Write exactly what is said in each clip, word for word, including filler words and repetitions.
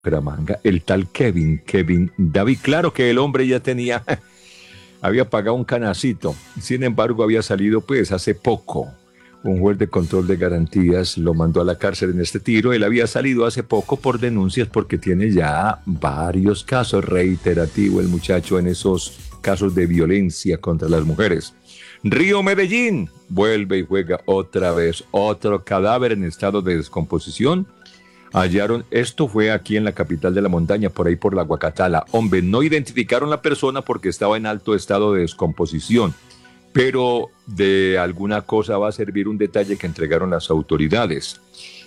Bucaramanga, el tal Kevin, Kevin David. Claro que el hombre ya tenía, había pagado un canacito, sin embargo había salido pues hace poco. Un juez de control de garantías lo mandó a la cárcel en este tiro. Él había salido hace poco por denuncias porque tiene ya varios casos reiterativos el muchacho en esos casos de violencia contra las mujeres. Río Medellín vuelve y juega otra vez. Otro cadáver en estado de descomposición. Hallaron, esto fue aquí en la capital de la montaña, por ahí por la Guacatala. Hombre, no identificaron la persona porque estaba en alto estado de descomposición. Pero de alguna cosa va a servir un detalle que entregaron las autoridades.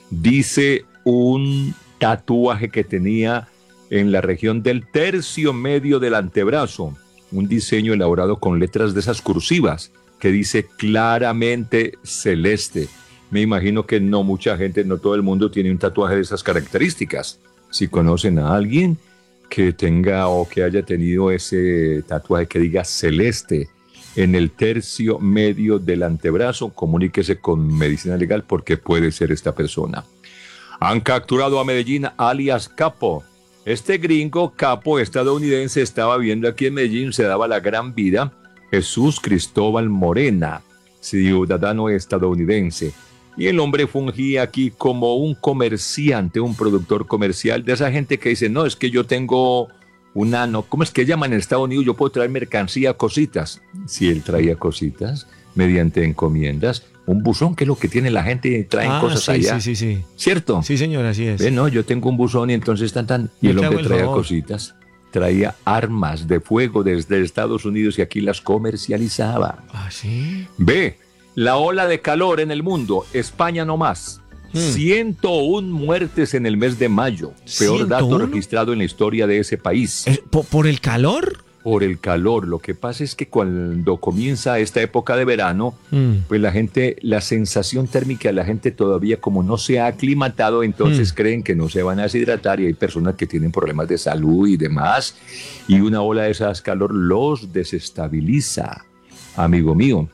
Dice un tatuaje que tenía en la región del tercio medio del antebrazo, un diseño elaborado con letras de esas cursivas que dice claramente celeste. Me imagino que no mucha gente, no todo el mundo tiene un tatuaje de esas características. Si conocen a alguien que tenga o que haya tenido ese tatuaje que diga celeste en el tercio medio del antebrazo, comuníquese con Medicina Legal porque puede ser esta persona. Han capturado a Medellín alias Capo. Este gringo capo estadounidense estaba viviendo aquí en Medellín, se daba la gran vida. Jesús Cristóbal Morena, ciudadano estadounidense. Y el hombre fungía aquí como un comerciante, un productor comercial, de esa gente que dice, no, es que yo tengo una, no, ¿cómo es que llaman en Estados Unidos? Yo puedo traer mercancía, cositas. Si él traía cositas mediante encomiendas, un buzón, que es lo que tiene la gente, traen ah, cosas sí, allá. Sí, sí, sí. ¿Cierto? Sí, señor, así es. Eh, no, yo tengo un buzón y entonces están tan... Y el hombre traía cositas, traía armas de fuego desde Estados Unidos y aquí las comercializaba. ¿Ah, sí? Ve, la ola de calor en el mundo, España no más. Hmm. ciento una muertes en el mes de mayo. Peor ¿ciento uno? Dato registrado en la historia de ese país. ¿Por, por el calor? Por el calor. Lo que pasa es que cuando comienza esta época de verano, hmm. pues la gente, la sensación térmica de la gente todavía como no se ha aclimatado, entonces hmm. creen que no se van a deshidratar y hay personas que tienen problemas de salud y demás. Y una ola de esas calor los desestabiliza, amigo mío.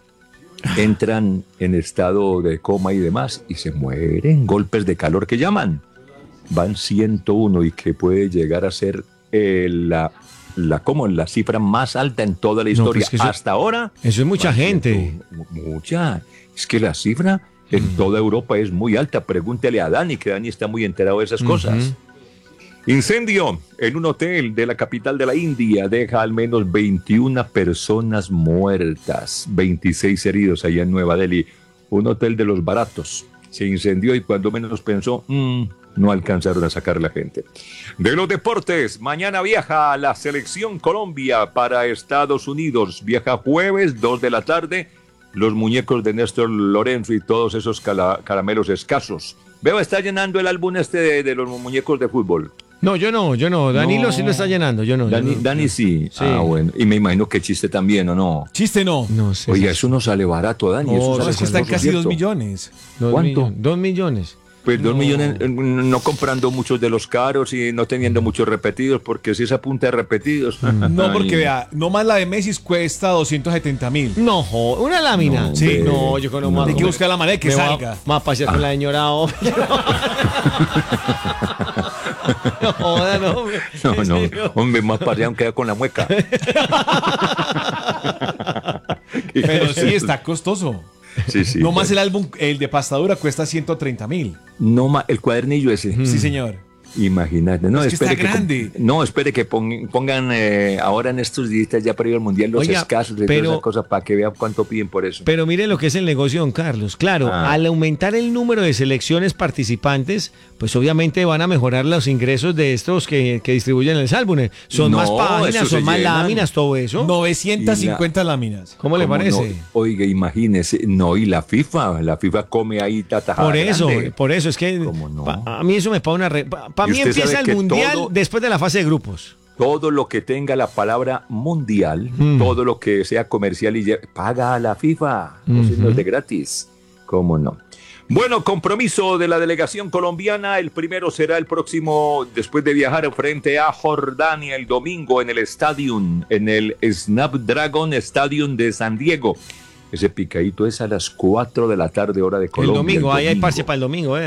Entran en estado de coma y demás y se mueren, golpes de calor que llaman. Van ciento uno y que puede llegar a ser eh, la, la, como la cifra más alta en toda la historia. No, pues eso, hasta ahora. Eso es mucha gente. Mucha. Es que la cifra en mm. toda Europa es muy alta. Pregúntele a Dani, que Dani está muy enterado de esas uh-huh. cosas. Incendio en un hotel de la capital de la India deja al menos veintiuna personas muertas, veintiséis heridos allá en Nueva Delhi. Un hotel de los baratos se incendió y cuando menos pensó, mmm, no alcanzaron a sacar la gente. De los deportes, mañana viaja la selección Colombia para Estados Unidos. Viaja jueves, dos de la tarde, los muñecos de Néstor Lorenzo y todos esos cala- caramelos escasos. Veo, está llenando el álbum este de, de los muñecos de fútbol. No, yo no, yo no. Danilo no. sí lo está llenando, yo no. Dani, yo no. Dani sí. sí. Ah, bueno. Y me imagino que chiste también, ¿o no? Chiste no. No sé. Oiga, eso no sale barato, Dani. No, eso no, sale es que están casi dos millones. Dos ¿Cuánto? Millones, dos millones. Pues no. dos millones, no comprando muchos de los caros y no teniendo muchos repetidos, porque si esa punta de repetidos. No, porque vea, nomás la de Messi cuesta doscientos setenta mil. No, una lámina. No, sí, hombre, no, yo conozco no. más. Hay que buscar la manera de que me salga. Va, más pasear ah. con la señora. Oh. No joda, no, hombre. No, no, hombre, más paseado queda con la mueca. Pero sí, está costoso. Sí, sí, no más bueno. el álbum, el de pastadura cuesta ciento treinta mil. No más, el cuadernillo ese. Sí, señor. Imagínate. No, es que espere está que grande. Pon, no, espere que pon, pongan eh, ahora en estos días ya para ir al mundial los Oiga, escasos y pero, todas esas cosas para que vean cuánto piden por eso. Pero mire lo que es el negocio, don Carlos. Claro, ah. al aumentar el número de selecciones participantes, pues obviamente van a mejorar los ingresos de estos que, que distribuyen los álbumes. Son no, más páginas, son más llenan. láminas, todo eso. novecientas cincuenta la, láminas. ¿Cómo le parece? No? Oiga, imagínese. No, y la FIFA, la FIFA come ahí tatajada Por eso, grande. por eso, es que no? pa, a mí eso me paga una... Re, Para pa mí empieza el mundial todo, después de la fase de grupos. Todo lo que tenga la palabra mundial, mm. todo lo que sea comercial y paga a la FIFA, mm-hmm. no es de gratis. ¿Cómo no? Bueno, compromiso de la delegación colombiana. El primero será el próximo, después de viajar frente a Jordania el domingo en el Stadium, en el Snapdragon Stadium de San Diego. Ese picadito es a las cuatro de la tarde, hora de Colombia. El domingo, el domingo. Ahí hay parche para el domingo, ¿eh?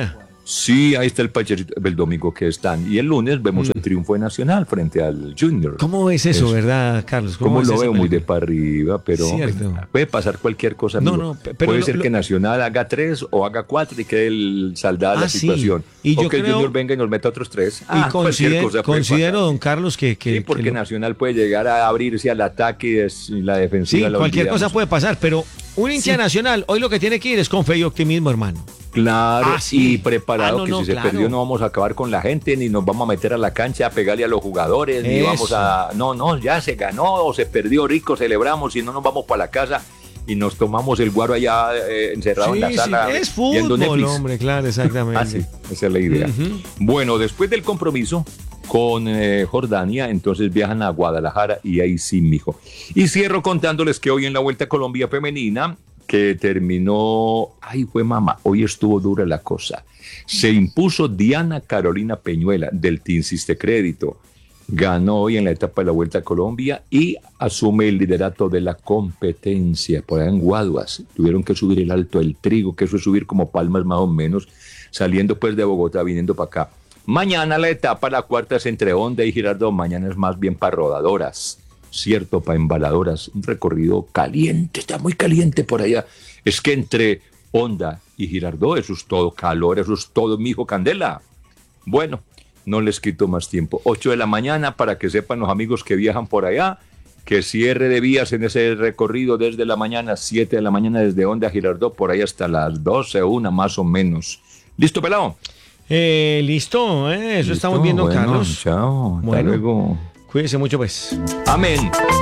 Sí, ahí está el Pachecito, el domingo que están. Y el lunes vemos mm. el triunfo de Nacional frente al Junior. ¿Cómo es eso, es, verdad, Carlos? ¿Cómo, ¿cómo lo veo? Muy de para arriba, pero Cierto. puede pasar cualquier cosa. No, no, pero puede lo, ser que lo... Nacional haga tres o haga cuatro y quede el saldada ah, la situación. Sí. Y o yo que creo... el Junior venga y nos meta otros tres. Y ah, considero, cosa considero don Carlos, que... que sí, porque que lo... Nacional puede llegar a abrirse al ataque y la defensiva. Sí, la cualquier cosa puede pasar, pero un hincha sí. Nacional hoy lo que tiene que ir es con fe y optimismo, hermano. Claro, ah, sí. y preparado ah, no, que no, si se claro. perdió no vamos a acabar con la gente, ni nos vamos a meter a la cancha a pegarle a los jugadores, Eso. ni vamos a... No, no, ya se ganó o se perdió, rico, celebramos y no nos vamos para la casa y nos tomamos el guaro allá eh, encerrado sí, en la sí, sala. Es fútbol, hombre, claro, exactamente. ah, sí, esa es la idea. Uh-huh. Bueno, después del compromiso con eh, Jordania, entonces viajan a Guadalajara y ahí sí, mijo. Y cierro contándoles que hoy en la Vuelta a Colombia Femenina, que terminó, ay fue mamá, hoy estuvo dura la cosa. Se impuso Diana Carolina Peñuela del Team Siste Crédito. Ganó hoy en la etapa de la Vuelta a Colombia y asume el liderato de la competencia. Por allá en Guaduas tuvieron que subir el Alto del Trigo, que eso es subir como palmas más o menos, saliendo pues de Bogotá, viniendo para acá. Mañana la etapa, la cuarta es entre Honda y Girardot. Mañana es más bien para rodadoras. Cierto, para embaladoras, un recorrido caliente, está muy caliente por allá. Es que entre Honda y Girardot, eso es todo calor, eso es todo, mijo Candela. Bueno, no les quito más tiempo. ocho de la mañana, para que sepan los amigos que viajan por allá, que cierre de vías en ese recorrido desde la mañana, siete de la mañana desde Honda a Girardot, por ahí hasta las doce o una más o menos. ¿Listo, pelado? Eh, listo, eh, eso ¿Listo? Estamos viendo, bueno, Carlos. Chao, hasta bueno. luego. Cuídense mucho, pues. Amén.